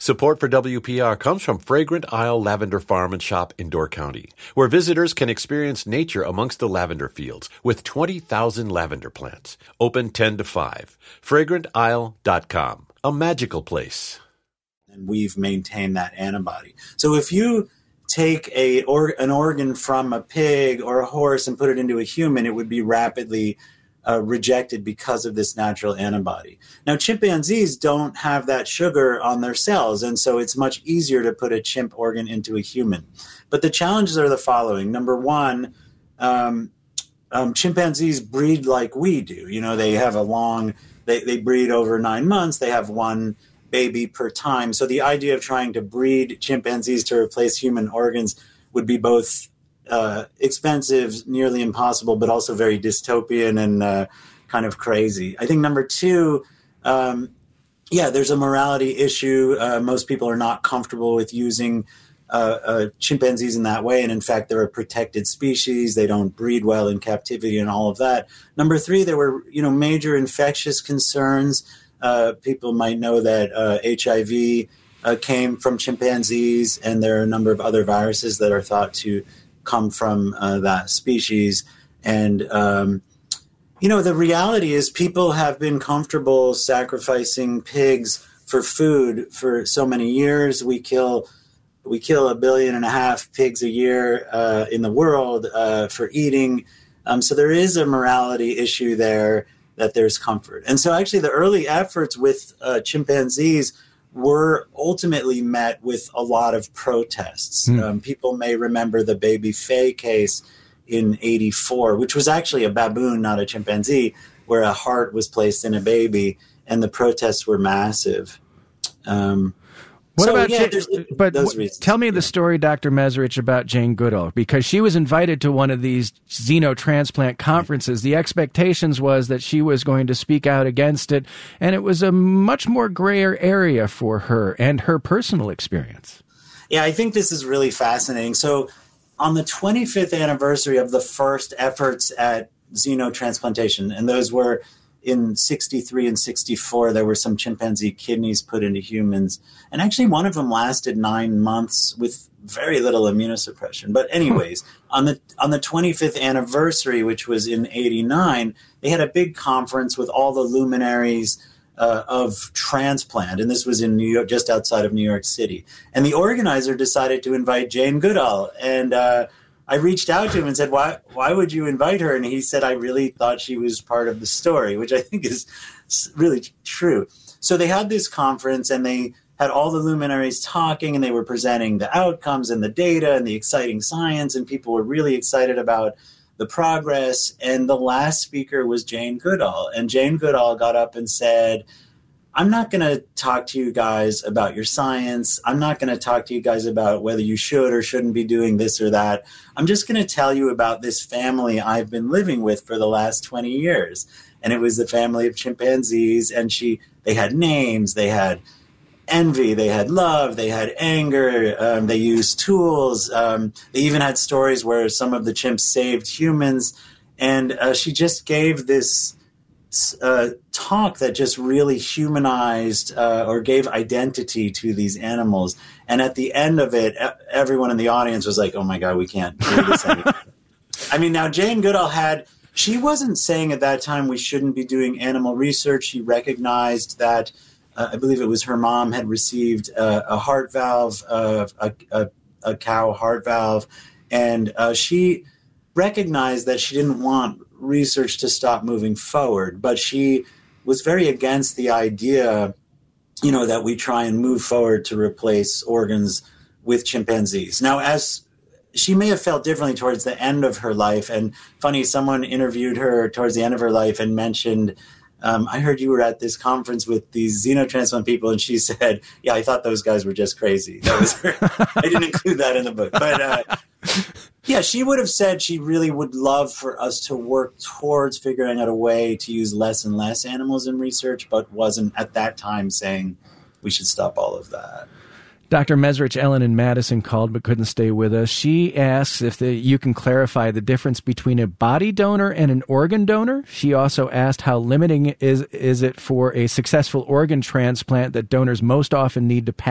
Support for WPR comes from Fragrant Isle Lavender Farm and Shop in Door County, where visitors can experience nature amongst the lavender fields with 20,000 lavender plants. Open 10 to 5. FragrantIsle.com. A magical place. And we've maintained that antibody. So if you take an organ from a pig or a horse and put it into a human, it would be rapidly rejected because of this natural antibody. Now, chimpanzees don't have that sugar on their cells, and so it's much easier to put a chimp organ into a human. But the challenges are the following. Number one, chimpanzees breed like we do. You know, they have they breed over 9 months. They have one baby per time. So the idea of trying to breed chimpanzees to replace human organs would be both expensive, nearly impossible, but also very dystopian and kind of crazy. I think number two, there's a morality issue. Most people are not comfortable with using chimpanzees in that way. And in fact, they're a protected species. They don't breed well in captivity and all of that. Number three, there were, major infectious concerns. People might know that HIV came from chimpanzees, and there are a number of other viruses that are thought to come from that species. And, the reality is people have been comfortable sacrificing pigs for food for so many years. We kill 1.5 billion pigs a year in the world for eating. So there is a morality issue there, that there's comfort. And so actually the early efforts with chimpanzees were ultimately met with a lot of protests. People may remember the Baby Faye case in 1984, which was actually a baboon, not a chimpanzee, where a heart was placed in a baby, and the protests were massive. Tell me the story, Dr. Mezrich, about Jane Goodall, because she was invited to one of these xenotransplant conferences. The expectations was that she was going to speak out against it, and it was a much more grayer area for her and her personal experience. Yeah, I think this is really fascinating. So on the 25th anniversary of the first efforts at xenotransplantation, and those were in 63 and 64, there were some chimpanzee kidneys put into humans. And actually one of them lasted 9 months with very little immunosuppression. But anyways, on the 25th anniversary, which was in 1989, they had a big conference with all the luminaries of transplant. And this was in New York, just outside of New York City. And the organizer decided to invite Jane Goodall. And I reached out to him and said, why would you invite her? And he said, I really thought she was part of the story, which I think is really true. So they had this conference, and they had all the luminaries talking, and they were presenting the outcomes and the data and the exciting science, and people were really excited about the progress. And the last speaker was Jane Goodall. And Jane Goodall got up and said, I'm not going to talk to you guys about your science. I'm not going to talk to you guys about whether you should or shouldn't be doing this or that. I'm just going to tell you about this family I've been living with for the last 20 years. And it was the family of chimpanzees, and they had names, they had envy, they had love, they had anger, they used tools. They even had stories where some of the chimps saved humans. And she just gave this talk that just really humanized or gave identity to these animals. And at the end of it, everyone in the audience was like, oh my God, we can't do this anymore. I mean, now Jane Goodall she wasn't saying at that time we shouldn't be doing animal research. She recognized that, I believe it was her mom had received a heart valve, a cow heart valve. And she recognized that she didn't want research to stop moving forward, but she was very against the idea, that we try and move forward to replace organs with chimpanzees. Now, as she may have felt differently towards the end of her life, and funny, someone interviewed her towards the end of her life and mentioned, I heard you were at this conference with these xenotransplant people, and she said, yeah, I thought those guys were just crazy. That was her. I didn't include that in the book, but yeah, she would have said she really would love for us to work towards figuring out a way to use less and less animals in research, but wasn't at that time saying we should stop all of that. Dr. Mezrich, Ellen in Madison called but couldn't stay with us. She asks if you can clarify the difference between a body donor and an organ donor. She also asked how limiting is it for a successful organ transplant that donors most often need to pass